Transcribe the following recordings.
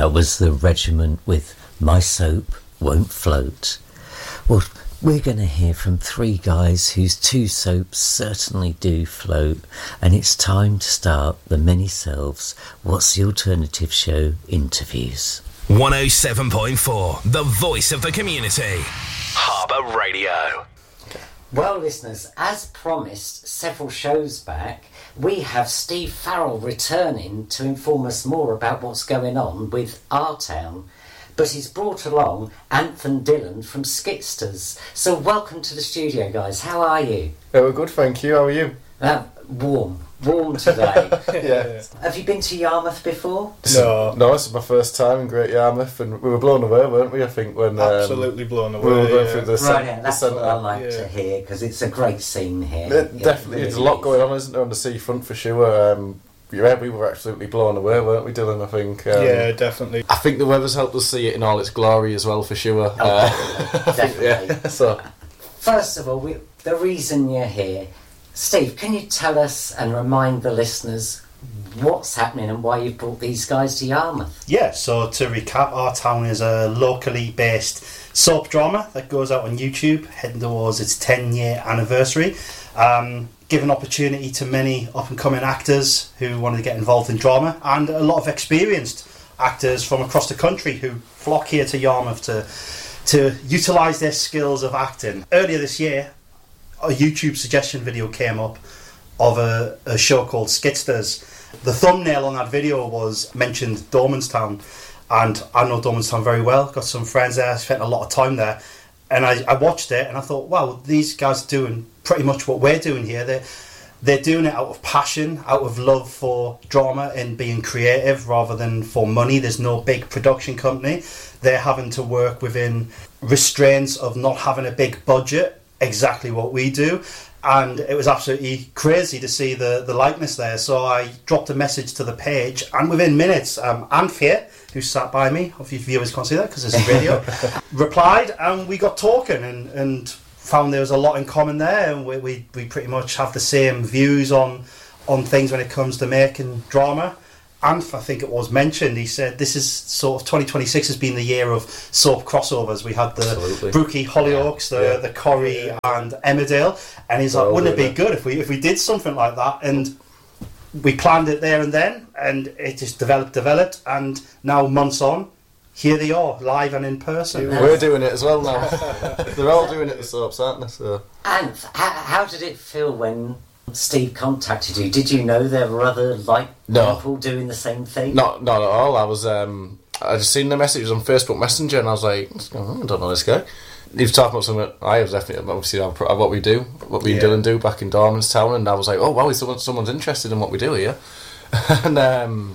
That was the regiment with My Soap Won't Float. Well, we're going to hear from three guys whose two soaps certainly do float, and it's time to start the Many Selves What's the Alternative Show interviews. 107.4, the voice of the community. Harbour Radio. Well, listeners, as promised several shows back, we have Steve Farrell returning to inform us more about what's going on with Our Town. But he's brought along Anthony Dillon from Skitsters. So welcome to the studio, guys. How are you? Yeah, we're good, thank you. How are you? Warm today. Yeah. Have you been to Yarmouth before? No, this is my first time in Great Yarmouth, and we were blown away, weren't we? I think when absolutely blown away. We were going through the that's what I like to hear, because it's a great scene here. Definitely, really there's a lot going on, isn't there, on the seafront for sure. Yeah, we were absolutely blown away, weren't we, Dylan? I think. Yeah, definitely. I think the weather's helped us see it in all its glory as well, for sure. Definitely. Yeah. So, first of all, the reason you're here, Steve, can you tell us and remind the listeners what's happening and why you've brought these guys to Yarmouth? Yeah, so to recap, Our Town is a locally based soap drama that goes out on YouTube, heading towards its 10-year anniversary. Give an opportunity to many up-and-coming actors who wanted to get involved in drama, and a lot of experienced actors from across the country who flock here to Yarmouth to utilise their skills of acting. Earlier this year, a YouTube suggestion video came up of a show called Skitsters. The thumbnail on that video mentioned Dormanstown, and I know Dormanstown very well, got some friends there, spent a lot of time there, and I watched it and I thought, wow, these guys are doing pretty much what we're doing here. They're doing it out of passion, out of love for drama and being creative rather than for money. There's no big production company. They're having to work within restraints of not having a big budget, exactly what we do. And it was absolutely crazy to see the likeness there. So I dropped a message to the page, and within minutes, Anthea, who sat by me, if you viewers can't see that because it's a video, replied, and we got talking and found there was a lot in common there, and we pretty much have the same views on things when it comes to making drama. Anth, I think it was mentioned, he said this is sort of 2026 has been the year of soap crossovers. We had the Brookie Hollyoaks, the Corrie and Emmerdale, and he's like, wouldn't it be good if we did something like that? And we planned it there and then, and it just developed, and now months on, here they are, live and in person. We're doing it as well now. They're all doing it, the soaps, aren't they? So. And how did it feel when Steve contacted you? Did you know there were other people doing the same thing? Not at all. I just seen the messages on Facebook Messenger, and I was like, I don't know this guy. He was talking about something I was definitely obviously what we do, what me and Dylan do back in Dormanstown, and I was like, oh wow, someone's interested in what we do here. And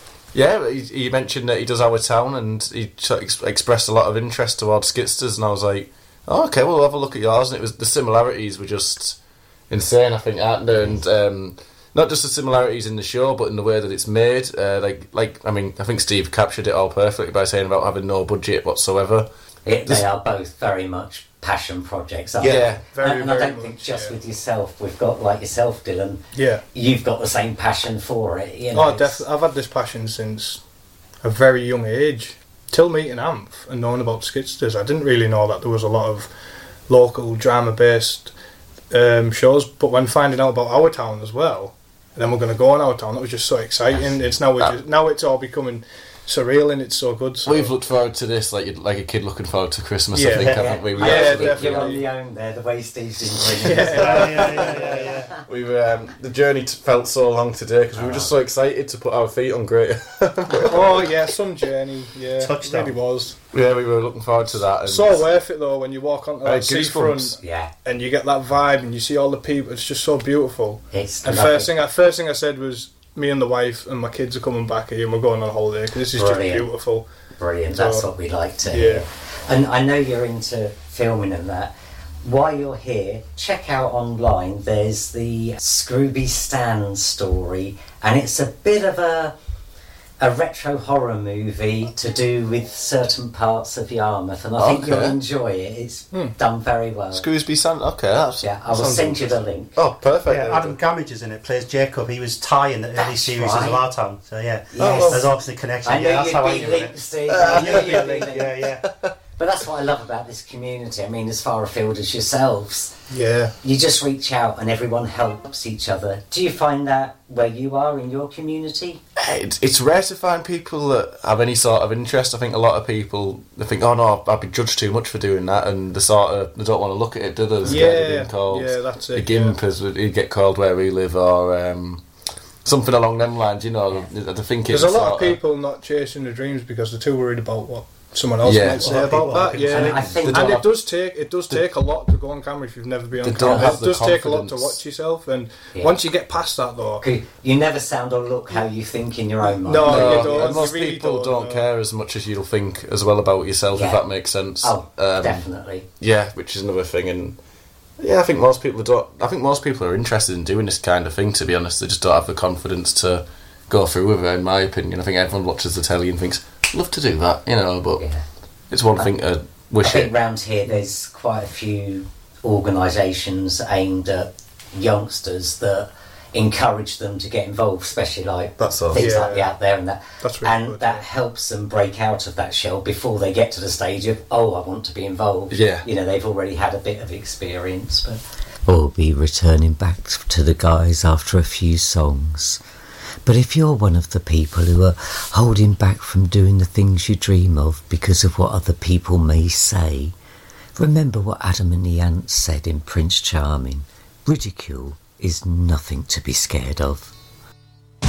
he mentioned that he does Our Town, and he expressed a lot of interest towards Skitsters, and I was like, oh, okay, well, we'll have a look at yours. And it was the similarities were just insane, I think, aren't there? And not just the similarities in the show, but in the way that it's made. I think Steve captured it all perfectly by saying about having no budget whatsoever. They are both very much passion projects, aren't they? Very, and I don't think just with yourself, we've got, like yourself, Dylan, you've got the same passion for it. You know, definitely. I've had this passion since a very young age. Till meeting Amph and knowing about Skitsters, I didn't really know that there was a lot of local drama-based shows, but when finding out about Our Town as well, and then we're going to go on Our Town, that was just so exciting. It's now it's all becoming surreal, and it's so good. So. We've looked forward to this like a kid looking forward to Christmas. I think, haven't we? Definitely. You're on the own there, the way Steve's been bringing Yeah. We were the journey felt so long today because we were just so excited to put our feet on Great. Some journey. Yeah, touchdown. It really was. Yeah, we were looking forward to that. And so worth it though when you walk onto that seafront, and you get that vibe and you see all the people. It's just so beautiful. And first thing I said was, me and the wife and my kids are coming back here and we're going on holiday because this is just beautiful. Brilliant, that's what we like to hear. And I know you're into filming and that. While you're here, check out online, there's the Scrooby Stan story, and it's a bit of a a retro horror movie to do with certain parts of Yarmouth, and I think you'll enjoy it. It's done very well. Screwsby Santa. Okay, that's I will send you the link. Oh, perfect. Yeah, Adam Gamage is in it. Plays Jacob. He was Ty in the early series of Our Town. So Yes. there's obviously a connection. I knew that's how I you'd knew be it. linked, Steve. I knew you'd be linked. Yeah. But that's what I love about this community. I mean, as far afield as yourselves, Yeah. you just reach out and everyone helps each other. Do you find that where you are in your community? It's rare to find people that have any sort of interest. I think a lot of people, they think, oh no, I'd be judged too much for doing that, and they don't want to look at it, do they? They're scared of being called that's it. a gimp, as he'd get called where we live, or something along them lines, you know. I think there's a lot of people not chasing their dreams because they're too worried about what someone else might say about that. Yeah, and it does take a lot to go on camera if you've never been on camera. It does take a lot to watch yourself, and once you get past that, though, you never sound or look how you think in your own mind. No, you don't. And most people don't care as much as you'll think as well about yourself, if that makes sense. Oh, definitely. Yeah, which is another thing, and I think most people don't. I think most people are interested in doing this kind of thing. To be honest, they just don't have the confidence to go through with it. In my opinion, I think everyone watches the telly and thinks, love to do that, you know, but it's one thing to wish I think round here there's quite a few organisations aimed at youngsters that encourage them to get involved, especially like things like the Out There and that. That's really and good, that helps them break out of that shell before they get to the stage of, I want to be involved. Yeah. You know, they've already had a bit of experience. But we'll be returning back to the guys after a few songs. But if you're one of the people who are holding back from doing the things you dream of because of what other people may say, remember what Adam and the Ants said in Prince Charming. Ridicule is nothing to be scared of.